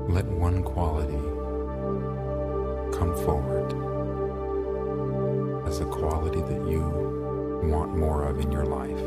Let one quality come forward as a quality that you want more of in your life.